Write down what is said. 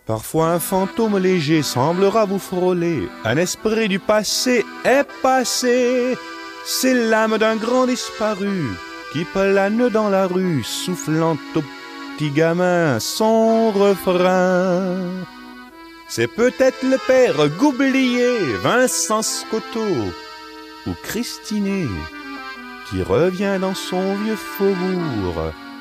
Parfois un fantôme léger semblera vous frôler. Un esprit du passé est passé. C'est l'âme d'un grand disparu qui plane dans la rue, soufflant au petit gamin son refrain. C'est peut-être le père Goublier, Vincent Scotto ou Christinet qui revient dans son vieux faubourg